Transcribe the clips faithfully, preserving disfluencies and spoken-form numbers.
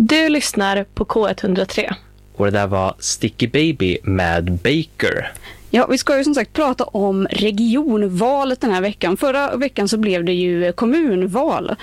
Du lyssnar på K ett noll tre. Och det där var Sticky Baby med Baker. Ja, vi ska ju som sagt prata om regionvalet den här veckan. Förra veckan så blev det ju kommunval.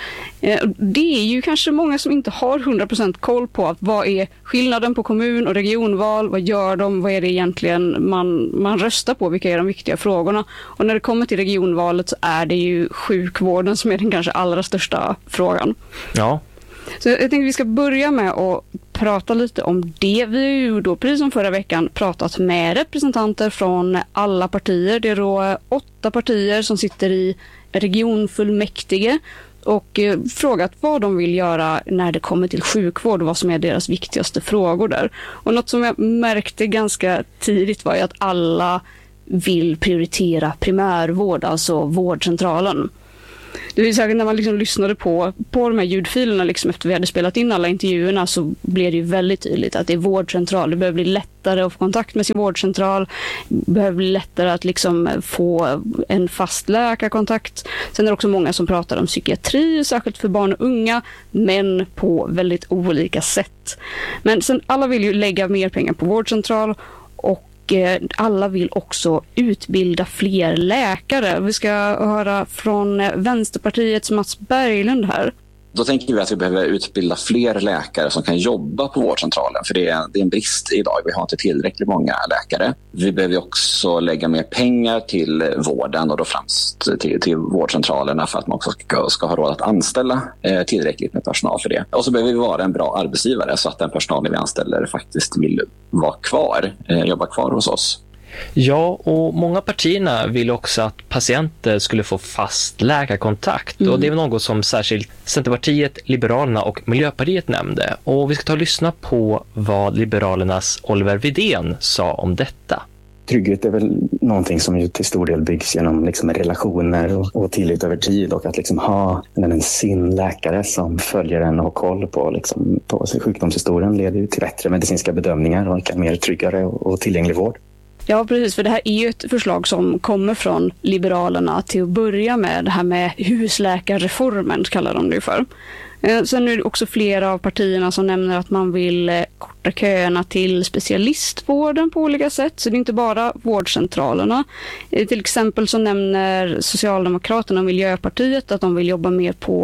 Det är ju kanske många som inte har hundra procent koll på att vad är skillnaden på kommun- och regionval, vad gör de, vad är det egentligen man, man röstar på, vilka är de viktiga frågorna. Och när det kommer till regionvalet så är det ju sjukvården som är den kanske allra största frågan. Ja. Så jag tänkte vi ska börja med att prata lite om det. Vi har ju då, precis som förra veckan, pratat med representanter från alla partier. Det är då åtta partier som sitter i regionfullmäktige och eh, frågat vad de vill göra när det kommer till sjukvård och vad som är deras viktigaste frågor där. Och något som jag märkte ganska tidigt var ju att alla vill prioritera primärvård, alltså vårdcentralen. Det är säkert när man liksom lyssnade på, på de här ljudfilerna liksom efter vi hade spelat in alla intervjuerna, så blev det ju väldigt tydligt att det är vårdcentral. Det behöver bli lättare att få kontakt med sin vårdcentral. Det behöver bli lättare att liksom få en fast läkarkontakt. Sen är det också många som pratar om psykiatri, särskilt för barn och unga, men på väldigt olika sätt. Men sen alla vill ju lägga mer pengar på vårdcentral, och alla vill också utbilda fler läkare. Vi ska höra från Vänsterpartiets Mats Berglund här. Då tänker vi att vi behöver utbilda fler läkare som kan jobba på vårdcentralen. För det är, det är en brist idag. Vi har inte tillräckligt många läkare. Vi behöver också lägga mer pengar till vården och då främst till, till vårdcentralerna för att man också ska, ska ha råd att anställa eh, tillräckligt med personal för det. Och så behöver vi vara en bra arbetsgivare så att den personalen vi anställer faktiskt vill vara kvar, eh, jobba kvar hos oss. Ja, och många partierna vill också att patienter skulle få fast läkarkontakt. Mm. Och det är något som särskilt Centerpartiet, Liberalerna och Miljöpartiet nämnde. Och vi ska ta och lyssna på vad Liberalernas Oliver Widén sa om detta. Trygghet är väl någonting som ju till stor del byggs genom liksom relationer och, och tillit över tid, och att liksom ha en sin läkare som följer en och har koll på, liksom, på sjukdomshistorien leder ju till bättre medicinska bedömningar och en mer tryggare och, och tillgänglig vård. Ja, precis, för det här är ju ett förslag som kommer från Liberalerna till att börja med. Det här med husläkarreformen kallar de det för. Sen är det också flera av partierna som nämner att man vill korta köerna till specialistvården på olika sätt. Så det är inte bara vårdcentralerna. Till exempel så nämner Socialdemokraterna och Miljöpartiet att de vill jobba mer på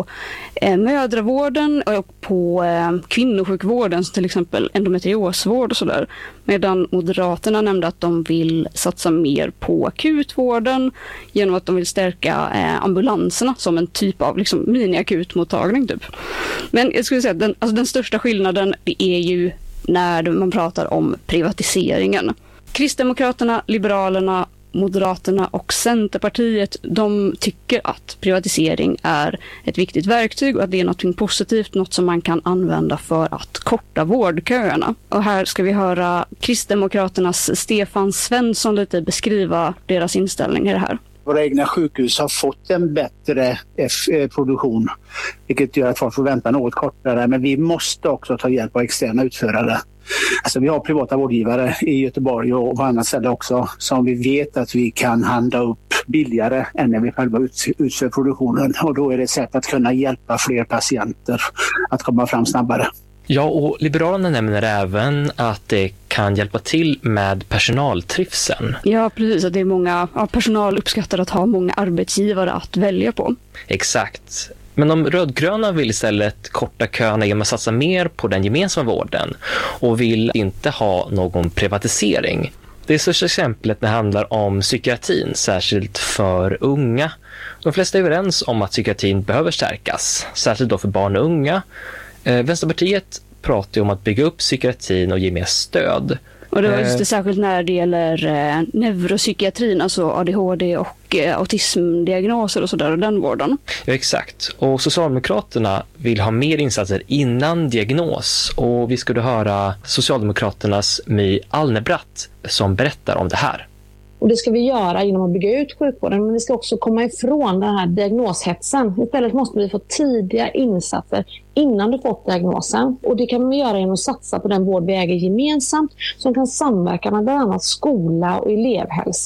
mödravården och på kvinnosjukvården, som till exempel endometriosvård och sådär. Medan Moderaterna nämnde att de vill satsa mer på akutvården genom att de vill stärka ambulanserna som en typ av liksom mini-akutmottagning typ. Men jag skulle säga att den, alltså den största skillnaden det är ju när man pratar om privatiseringen. Kristdemokraterna, Liberalerna, Moderaterna och Centerpartiet, de tycker att privatisering är ett viktigt verktyg och att det är något positivt, något som man kan använda för att korta vårdköerna. Och här ska vi höra Kristdemokraternas Stefan Svensson lite beskriva deras inställning i det här. Våra egna sjukhus har fått en bättre produktion, vilket gör att folk får vänta något kortare. Men vi måste också ta hjälp av externa utförare. Alltså vi har privata vårdgivare i Göteborg och på andra ställen också som vi vet att vi kan handla upp billigare än när vi själva utför produktionen. Och då är det ett sätt att kunna hjälpa fler patienter att komma fram snabbare. Ja, och Liberalerna nämner även att det kan hjälpa till med personaltrivseln. Ja, precis. Att det är många ja, personal uppskattar att ha många arbetsgivare att välja på. Exakt. Men de rödgröna vill istället korta köerna genom att satsa mer på den gemensamma vården och vill inte ha någon privatisering. Det största exemplet det handlar om psykiatrin, särskilt för unga. De flesta är överens om att psykiatrin behöver stärkas, särskilt då för barn och unga. Eh, Vänsterpartiet pratar om att bygga upp psykiatrin och ge mer stöd. Och det var just det, särskilt när det gäller eh, neuropsykiatrin, alltså A D H D och eh, autismdiagnoser och sådär, och den vården. Ja, exakt. Och Socialdemokraterna vill ha mer insatser innan diagnos. Och vi skulle höra Socialdemokraternas My Alnebratt som berättar om det här. Och det ska vi göra genom att bygga ut sjukvården, men vi ska också komma ifrån den här diagnoshetsen. Istället måste vi få tidiga insatser innan du fått diagnosen. Och det kan vi göra genom att satsa på den vård vi äger gemensamt som kan samverka med bland annat skola och elevhälsa.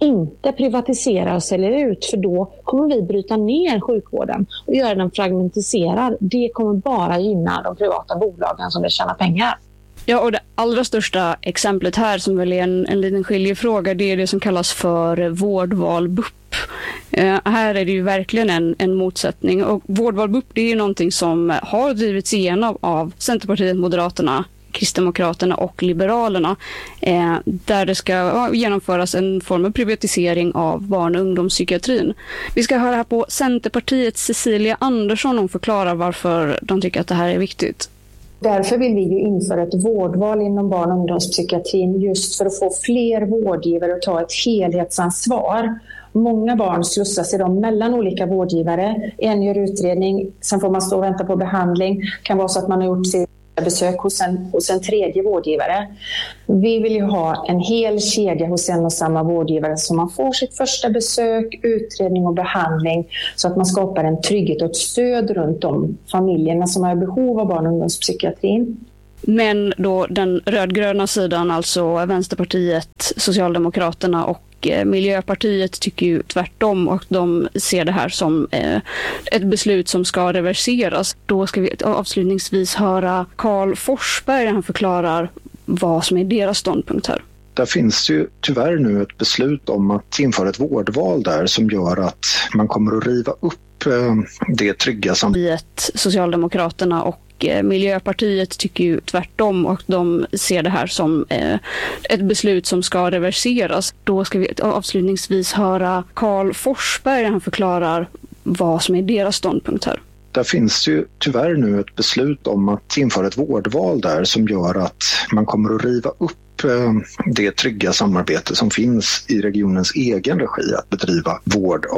inte privatisera och sälja ut, för då kommer vi bryta ner sjukvården och göra den fragmentiserad. Det kommer bara gynna de privata bolagen som vill tjäna pengar. Ja, och det allra största exemplet här som väl är en, en liten skiljefråga, det är det som kallas för vårdval B U P. Eh, här är det ju verkligen en, en motsättning. Och vårdval B U P, det är ju någonting som har drivits igenom av Centerpartiet, Moderaterna, Kristdemokraterna och Liberalerna, eh, där det ska ja, genomföras en form av privatisering av barn- och ungdomspsykiatrin. Vi ska höra här på Centerpartiets Cecilia Andersson och förklara varför de tycker att det här är viktigt. Därför vill vi ju införa ett vårdval inom barn- och ungdomspsykiatrin just för att få fler vårdgivare att ta ett helhetsansvar. Många barn slussas idag mellan olika vårdgivare. En gör utredning, sen får man stå och vänta på behandling. Det kan vara så att man har gjort sitt besök hos en, hos en tredje vårdgivare. Vi vill ju ha en hel kedja hos en och samma vårdgivare så man får sitt första besök, utredning och behandling, så att man skapar en trygghet och ett stöd runt de familjerna som har behov av barn- och ungdomspsykiatrin. Men då den rödgröna sidan, alltså Vänsterpartiet, Socialdemokraterna och Miljöpartiet, tycker ju tvärtom och de ser det här som eh, ett beslut som ska reverseras. Då ska vi avslutningsvis höra Karl Forsberg, han förklarar vad som är deras ståndpunkt här. Där finns ju tyvärr nu ett beslut om att införa ett vårdval där som gör att man kommer att riva upp eh, det trygga samhället. Socialdemokraterna och Miljöpartiet tycker ju tvärtom och de ser det här som eh, ett beslut som ska reverseras. Då ska vi avslutningsvis höra Karl Forsberg, han förklarar vad som är deras ståndpunkt här. Där finns ju tyvärr nu ett beslut om att införa ett vårdval där som gör att man kommer att riva upp eh, det trygga samarbete som finns i regionens egen regi att bedriva vård